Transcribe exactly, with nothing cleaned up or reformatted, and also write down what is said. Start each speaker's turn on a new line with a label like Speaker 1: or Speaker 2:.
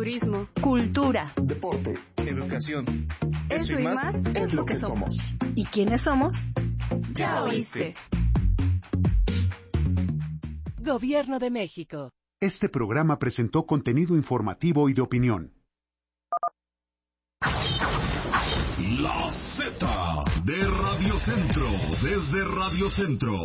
Speaker 1: turismo,
Speaker 2: cultura,
Speaker 3: deporte,
Speaker 4: educación.
Speaker 1: Eso, Eso y más, más
Speaker 3: es lo que somos.
Speaker 2: ¿Y quiénes somos?
Speaker 1: Ya oíste.
Speaker 5: Gobierno de México.
Speaker 6: Este programa presentó contenido informativo y de opinión.
Speaker 7: La Z de Radio Centro, desde Radio Centro.